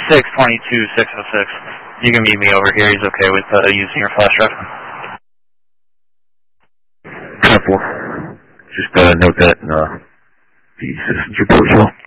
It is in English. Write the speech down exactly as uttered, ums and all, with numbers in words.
six twenty-two six oh six. You can meet me over here. He's okay with uh, using your flash drive. Careful. Just uh, note that in uh, the systems report as well.